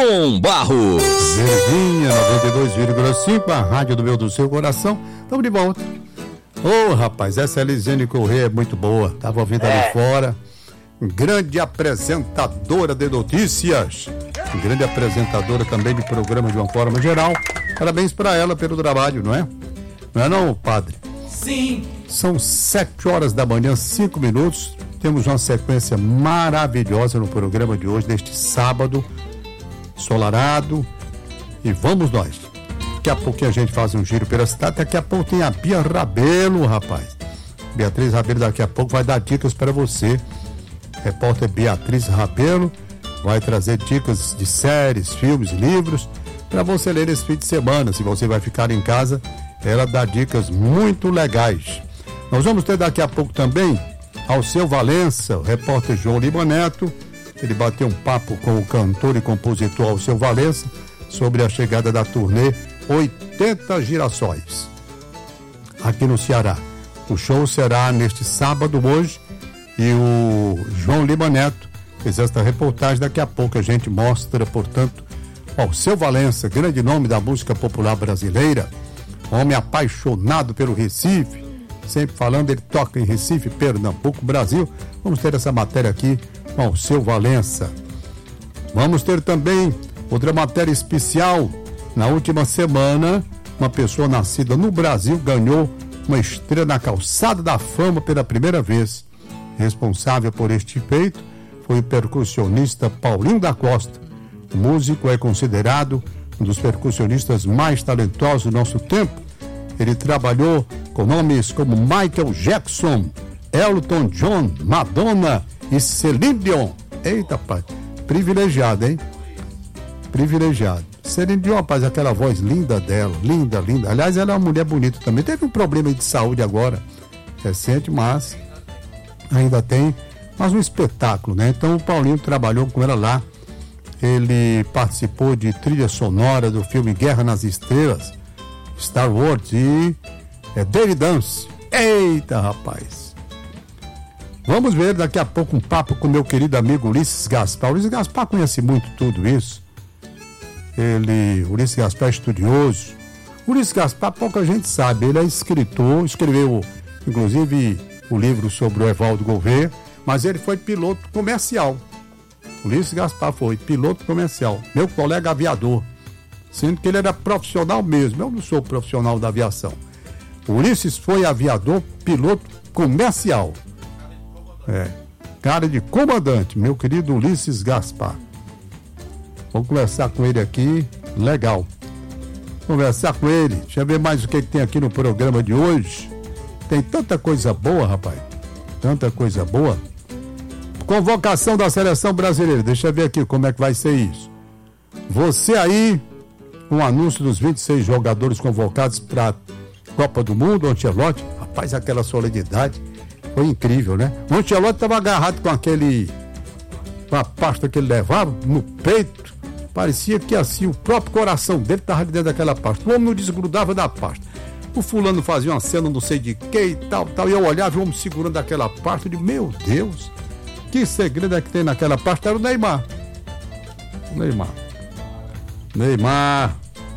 Tom Barros. Verdinha 92,5, a rádio do meu, do seu coração. Estamos de volta. Rapaz, essa Elisiane Corrêa é muito boa. Tava ouvindo ali fora. Grande apresentadora de notícias. Grande apresentadora também de programa de uma forma geral. Parabéns para ela pelo trabalho, não é? Não é não, padre? Sim. São 7 horas da manhã, 5 minutos. Temos uma sequência maravilhosa no programa de hoje, neste sábado ensolarado. E vamos nós. Daqui a pouquinho a gente faz um giro pela cidade. Daqui a pouco tem a Bia Rabelo, rapaz. Beatriz Rabelo daqui a pouco vai dar dicas para você. Repórter Beatriz Rabelo vai trazer dicas de séries, filmes, livros para você ler esse fim de semana. Se você vai ficar em casa, ela dá dicas muito legais. Nós vamos ter daqui a pouco também Alceu Valença, o repórter João Lima Neto. Ele bateu um papo com o cantor e compositor Alceu Valença sobre a chegada da turnê 80 Girassóis aqui no Ceará. O show será neste sábado, hoje, e o João Lima Neto fez esta reportagem. Daqui a pouco a gente mostra, portanto, Alceu Valença, grande nome da música popular brasileira, homem apaixonado pelo Recife, sempre falando, ele toca em Recife, Pernambuco, Brasil. Vamos ter essa matéria aqui com Alceu Valença. Vamos ter também outra matéria especial. Na última semana, uma pessoa nascida no Brasil ganhou uma estrela na Calçada da Fama pela primeira vez. Responsável por este feito foi o percussionista Paulinho da Costa. O músico é considerado um dos percussionistas mais talentosos do nosso tempo. Ele trabalhou com nomes como Michael Jackson, Elton John, Madonna e Celine Dion. Eita, pai, privilegiado, hein? Privilegiado. Celine Dion, rapaz, aquela voz linda dela, linda, linda. Aliás, ela é uma mulher bonita também. Teve um problema de saúde agora, recente, mas ainda tem, mas um espetáculo, né? Então o Paulinho trabalhou com ela lá. Ele participou de trilha sonora do filme Guerra nas Estrelas, Star Wars e David Dance. Eita, rapaz. Vamos ver daqui a pouco um papo com meu querido amigo Ulisses Gaspar. Ulisses Gaspar conhece muito tudo isso. Ulisses Gaspar é estudioso. Ulisses Gaspar, pouca gente sabe, ele é escritor, escreveu inclusive o livro sobre o Evaldo Gouveia, mas ele foi piloto comercial. Ulisses Gaspar foi piloto comercial, meu colega aviador, sendo que ele era profissional mesmo. Eu não sou profissional da aviação. O Ulisses foi aviador, piloto comercial. Cara de comandante, meu querido Ulisses Gaspar. Vou conversar com ele aqui, legal. Conversar com ele, deixa eu ver mais o que tem aqui no programa de hoje. Tem tanta coisa boa, rapaz. Tanta coisa boa. Convocação da seleção brasileira. Deixa eu ver aqui como é que vai ser isso. Você aí, um anúncio dos 26 jogadores convocados para a Copa do Mundo, o Ancelotti. Rapaz, aquela solenidade foi incrível, né? O Ancelotti estava agarrado com a pasta que ele levava no peito. Parecia que assim, o próprio coração dele estava dentro daquela pasta. O homem não desgrudava da pasta. O fulano fazia uma cena não sei de que e tal. E eu olhava e o homem segurando aquela pasta. Eu digo, meu Deus, que segredo é que tem naquela pasta? Era o Neymar. Neymar.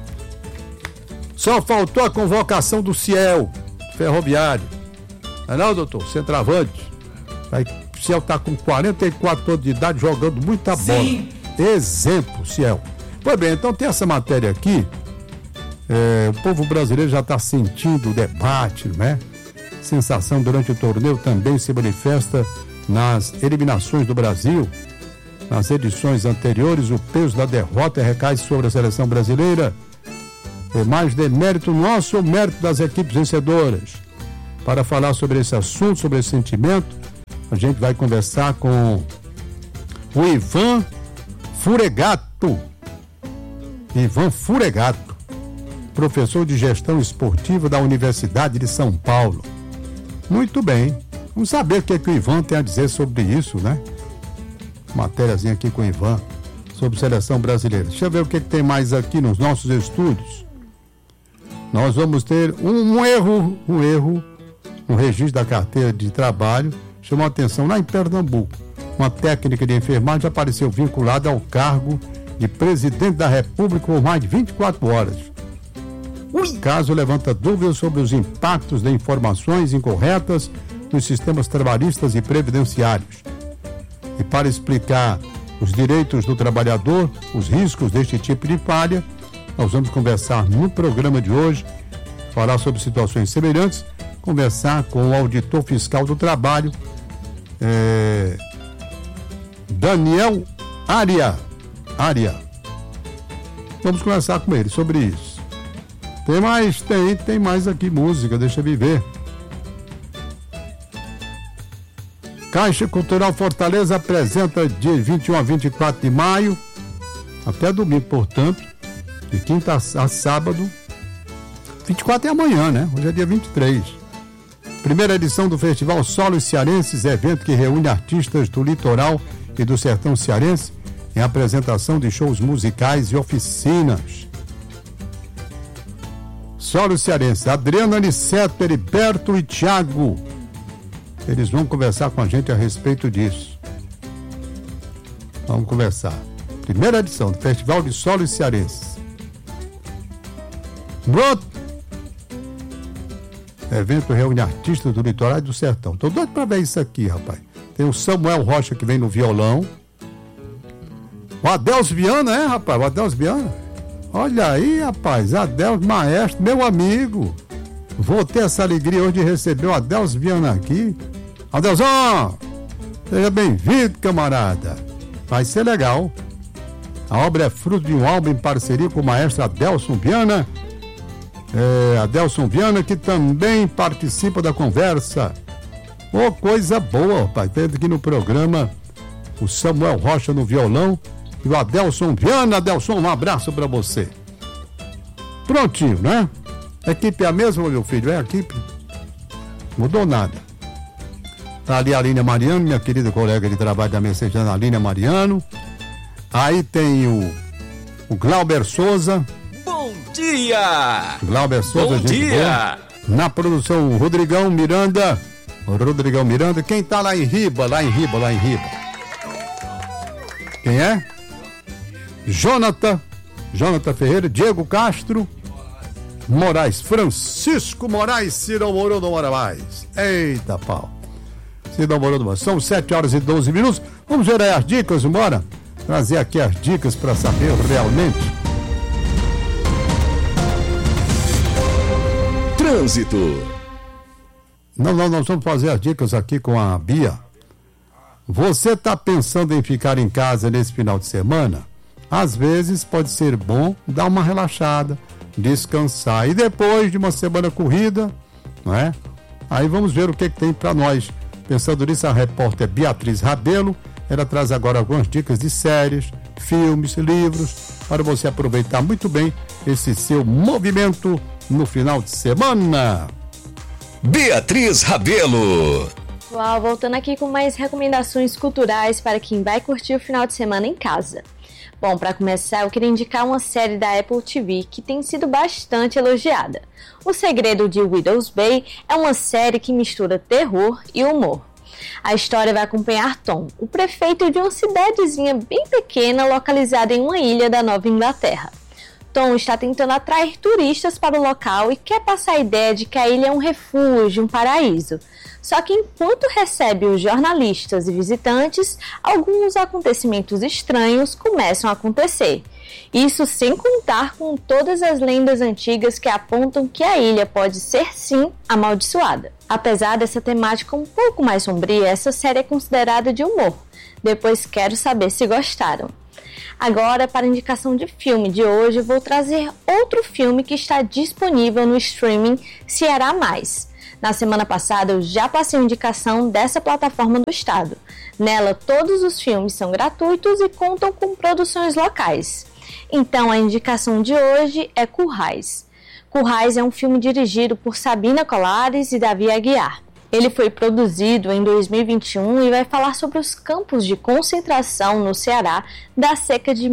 Só faltou a convocação do Ciel, Ferroviário. Não é não, doutor? Centroavante. O Ciel está com 44 anos de idade, jogando muita bola. Sim. Exemplo, Ciel. Pois bem, então tem essa matéria aqui. O povo brasileiro já está sentindo o debate, né? Sensação durante o torneio também se manifesta nas eliminações do Brasil. Nas edições anteriores, o peso da derrota recai sobre a seleção brasileira. É mais demérito nosso ou mérito das equipes vencedoras? Para falar sobre esse assunto, sobre esse sentimento, a gente vai conversar com o Ivan Furegato. Ivan Furegato, professor de gestão esportiva da Universidade de São Paulo. Muito bem. Vamos saber o que o Ivan tem a dizer sobre isso, né? Matériazinha aqui com o Ivan sobre seleção brasileira. Deixa eu ver o que tem mais aqui nos nossos estúdios. Nós vamos ter um erro no registro da carteira de trabalho. Chamou a atenção lá em Pernambuco. Uma técnica de enfermagem apareceu vinculada ao cargo de presidente da República por mais de 24 horas. O caso levanta dúvidas sobre os impactos de informações incorretas nos sistemas trabalhistas e previdenciários. E para explicar os direitos do trabalhador, os riscos deste tipo de falha, nós vamos conversar no programa de hoje, falar sobre situações semelhantes, conversar com o auditor fiscal do trabalho, Daniel Aria. Vamos conversar com ele sobre isso. Tem mais aqui música, deixa eu ver. Caixa Cultural Fortaleza apresenta de 21 a 24 de maio, até domingo, portanto, de quinta a sábado. 24 é amanhã, né? Hoje é dia 23. Primeira edição do Festival Solos Cearenses, evento que reúne artistas do litoral e do sertão cearense em apresentação de shows musicais e oficinas. Solos Cearenses, Adriano Aniceto, Heriberto e Thiago. Eles vão conversar com a gente a respeito disso. Vamos conversar. Primeira edição do Festival de Solos Cearenses. Evento reúne artistas do litoral e do sertão. Tô doido pra ver isso aqui, rapaz. Tem o Samuel Rocha que vem no violão. O Adelso Viana, rapaz? O Adelso Viana? Olha aí, rapaz. Adelso, maestro, meu amigo. Vou ter essa alegria hoje de receber o Adelso Viana aqui. Adelsão, seja bem-vindo, camarada. Vai ser legal. A obra é fruto de um álbum em parceria com o maestro Adelson Viana. Adelson Viana, que também participa da conversa. Coisa boa, rapaz. Teve aqui no programa o Samuel Rocha no violão e o Adelson Viana. Adelson, um abraço pra você. Prontinho, né? A equipe é a mesma, meu filho? É a equipe? Mudou nada. Tá ali a Aline Mariano, minha querida colega de trabalho da Messejana, Aline Mariano. Aí tem o Glauber Souza. Bom dia! Glauber Souza, bom dia! Boa. Na produção, o Rodrigão Miranda. Quem tá lá em Riba? Quem é? Jonathan Ferreira, Diego Castro, Moraes, Francisco Moraes, Ciro Moro do Moraes. Eita pau. Ciro Moro do Moraes. São 7 horas e 12 minutos. Vamos ver aí as dicas, bora? Trazer aqui as dicas para saber realmente. Trânsito. Nós vamos fazer as dicas aqui com a Bia. Você está pensando em ficar em casa nesse final de semana? Às vezes pode ser bom dar uma relaxada, descansar. E depois de uma semana corrida, não é? Aí vamos ver o que tem para nós. Pensando nisso, a repórter Beatriz Rabelo, ela traz agora algumas dicas de séries, filmes, livros, para você aproveitar muito bem esse seu movimento no final de semana. Beatriz Rabelo. Pessoal, voltando aqui com mais recomendações culturais para quem vai curtir o final de semana em casa. Bom, para começar, eu queria indicar uma série da Apple TV que tem sido bastante elogiada. O Segredo de Widow's Bay é uma série que mistura terror e humor. A história vai acompanhar Tom, o prefeito de uma cidadezinha bem pequena localizada em uma ilha da Nova Inglaterra. Tom está tentando atrair turistas para o local e quer passar a ideia de que a ilha é um refúgio, um paraíso. Só que enquanto recebe os jornalistas e visitantes, alguns acontecimentos estranhos começam a acontecer. Isso sem contar com todas as lendas antigas que apontam que a ilha pode ser sim amaldiçoada. Apesar dessa temática um pouco mais sombria, essa série é considerada de humor. Depois quero saber se gostaram. Agora, para a indicação de filme de hoje, vou trazer outro filme que está disponível no streaming Ceará Mais. Na semana passada, eu já passei a indicação dessa plataforma do estado. Nela, todos os filmes são gratuitos e contam com produções locais. Então, a indicação de hoje é Currais. Currais é um filme dirigido por Sabina Colares e Davi Aguiar. Ele foi produzido em 2021 e vai falar sobre os campos de concentração no Ceará da seca de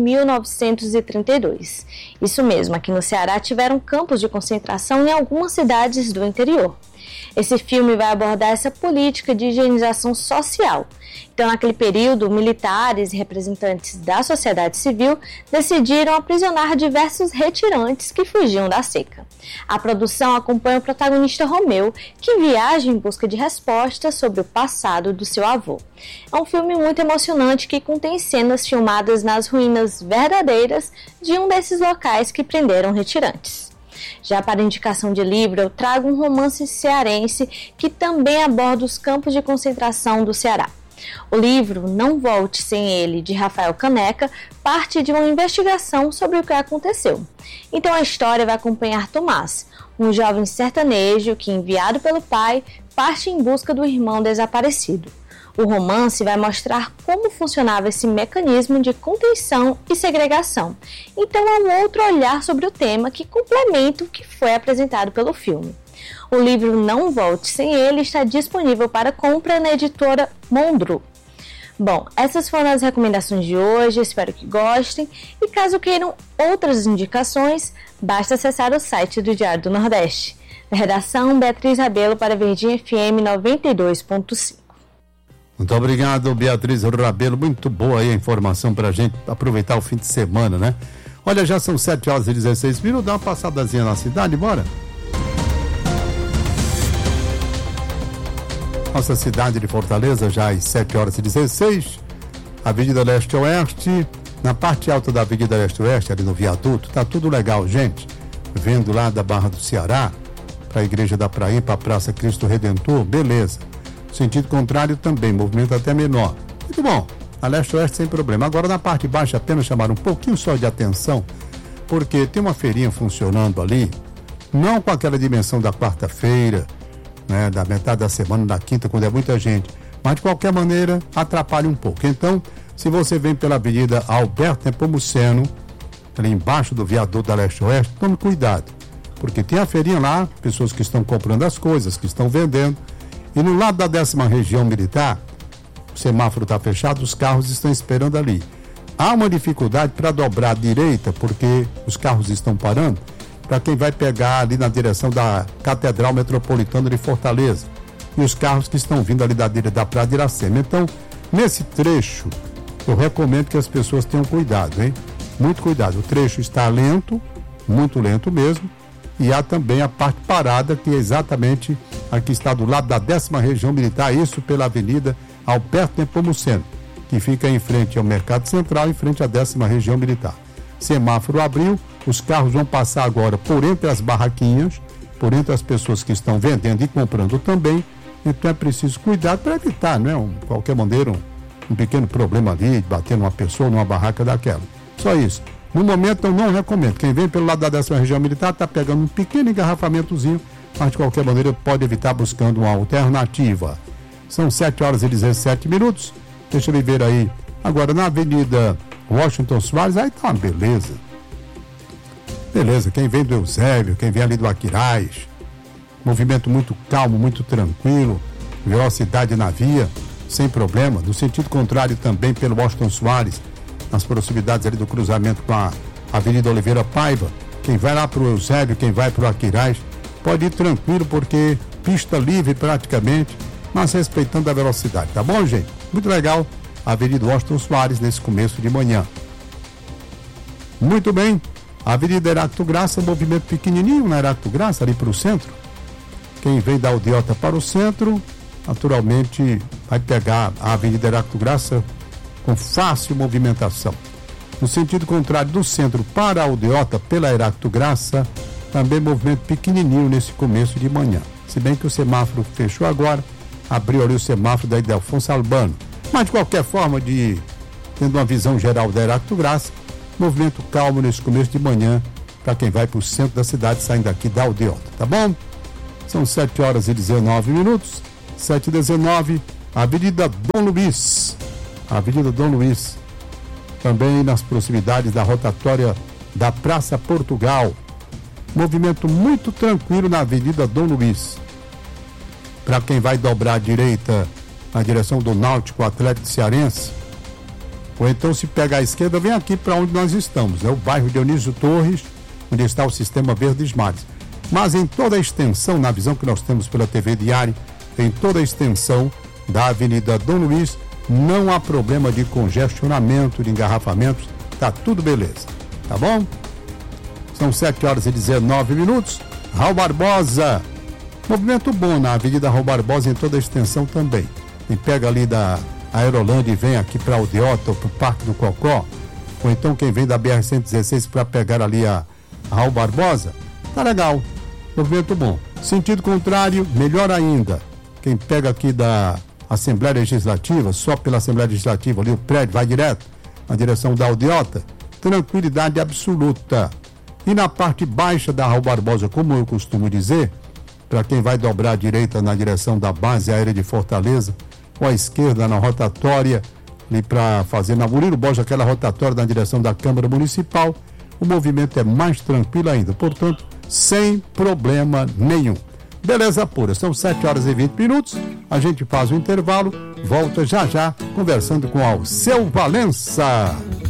1932. Isso mesmo, aqui no Ceará tiveram campos de concentração em algumas cidades do interior. Esse filme vai abordar essa política de higienização social. Então, naquele período, militares e representantes da sociedade civil decidiram aprisionar diversos retirantes que fugiam da seca. A produção acompanha o protagonista Romeu, que viaja em busca de respostas sobre o passado do seu avô. É um filme muito emocionante que contém cenas filmadas nas ruínas verdadeiras de um desses locais que prenderam retirantes. Já para indicação de livro, eu trago um romance cearense que também aborda os campos de concentração do Ceará. O livro Não Volte Sem Ele, de Rafael Caneca, parte de uma investigação sobre o que aconteceu. Então a história vai acompanhar Tomás, um jovem sertanejo que, enviado pelo pai, parte em busca do irmão desaparecido. O romance vai mostrar como funcionava esse mecanismo de contenção e segregação. Então é um outro olhar sobre o tema que complementa o que foi apresentado pelo filme. O livro Não Volte Sem Ele está disponível para compra na editora Mondro. Bom, essas foram as recomendações de hoje, espero que gostem. E caso queiram outras indicações, basta acessar o site do Diário do Nordeste. Da redação, Beatriz Rabelo para Verdinha FM 92.5. Muito obrigado, Beatriz Rabelo. Muito boa aí a informação para a gente aproveitar o fim de semana, né? Olha, já são 7h16, dá uma passadazinha na cidade, bora? Nossa cidade de Fortaleza, já às 7h16, Avenida Leste-Oeste, na parte alta da Avenida Leste-Oeste, ali no viaduto, tá tudo legal, gente. Vindo lá da Barra do Ceará, para a Igreja da Prainha, para a Praça Cristo Redentor, beleza. Sentido contrário também, movimento até menor. Muito bom, a Leste-Oeste sem problema. Agora na parte de baixo, apenas chamar um pouquinho só de atenção, porque tem uma feirinha funcionando ali, não com aquela dimensão da quarta-feira, né, da metade da semana, da quinta, quando é muita gente, mas de qualquer maneira atrapalha um pouco. Então, se você vem pela Avenida Alberto Nepomuceno, ali embaixo do viaduto da Leste-Oeste, tome cuidado, porque tem a feirinha lá, pessoas que estão comprando as coisas, que estão vendendo, e no lado da 10ª Região Militar, o semáforo está fechado, os carros estão esperando ali. Há uma dificuldade para dobrar à direita, porque os carros estão parando, para quem vai pegar ali na direção da Catedral Metropolitana de Fortaleza, e os carros que estão vindo ali da Praia de Iracema. Então, nesse trecho, eu recomendo que as pessoas tenham cuidado, hein? Muito cuidado. O trecho está lento, muito lento mesmo, e há também a parte parada, que é exatamente aqui está do lado da 10ª Região Militar, isso pela Avenida Alberto Nepomuceno, que fica em frente ao Mercado Central, em frente à 10ª Região Militar. Semáforo abriu, os carros vão passar agora por entre as barraquinhas, por entre as pessoas que estão vendendo e comprando também, então é preciso cuidar para evitar, né, qualquer maneira, um pequeno problema ali, bater numa pessoa, numa barraca daquela. Só isso. No momento eu não recomendo. Quem vem pelo lado da 10ª Região Militar está pegando um pequeno engarrafamentozinho, mas de qualquer maneira pode evitar buscando uma alternativa. São 7h17. Deixa eu ver aí. Agora na Avenida Washington Soares, aí tá uma beleza. Beleza, quem vem do Eusébio, quem vem ali do Aquiraz, movimento muito calmo, muito tranquilo, velocidade na via, sem problema. No sentido contrário também pelo Washington Soares, nas proximidades ali do cruzamento com a Avenida Oliveira Paiva, quem vai lá pro Eusébio, quem vai pro Aquiraz, pode ir tranquilo, porque pista livre praticamente, mas respeitando a velocidade, tá bom, gente? Muito legal, Avenida Washington Soares nesse começo de manhã. Muito bem, Avenida Heráclito Graça, movimento pequenininho na Heráclito Graça, ali para o centro. Quem vem da Aldeota para o centro, naturalmente vai pegar a Avenida Heráclito Graça com fácil movimentação. No sentido contrário, do centro para a Aldeota, pela Heráclito Graça, também movimento pequenininho nesse começo de manhã. Se bem que o semáforo fechou agora, abriu ali o semáforo da Ildefonso Albano. Mas de qualquer forma, tendo uma visão geral da Heráclito Graça, movimento calmo nesse começo de manhã, para quem vai para o centro da cidade, saindo aqui da Aldeota, tá bom? São 7h19, 7h19, Avenida Dom Luiz. Avenida Dom Luiz, também nas proximidades da rotatória da Praça Portugal. Movimento muito tranquilo na Avenida Dom Luiz. Para quem vai dobrar à direita na direção do Náutico Atlético Cearense, ou então se pegar à esquerda, vem aqui para onde nós estamos, né? O bairro Dionísio Torres, onde está o Sistema Verdes Mares. mas em toda a extensão, na visão que nós temos pela TV Diário, em toda a extensão da Avenida Dom Luiz, não há problema de congestionamento, de engarrafamentos, tá tudo beleza, tá bom? São 7h19. Raul Barbosa, movimento bom na Avenida Raul Barbosa em toda a extensão também. Quem pega ali da Aerolândia e vem aqui para Aldeota ou para o Parque do Cocó, ou então quem vem da BR-116 para pegar ali a Raul Barbosa, tá legal, movimento bom. Sentido contrário, melhor ainda. Quem pega aqui da Assembleia Legislativa, só pela Assembleia Legislativa, ali o prédio vai direto na direção da Aldeota, tranquilidade absoluta. E na parte baixa da Raul Barbosa, como eu costumo dizer, para quem vai dobrar à direita na direção da base aérea de Fortaleza, ou à esquerda na rotatória, ali para fazer na Murilo Borges, aquela rotatória na direção da Câmara Municipal, o movimento é mais tranquilo ainda, portanto, sem problema nenhum. Beleza pura, são 7h20, a gente faz o intervalo, volta já conversando com Alceu Valença.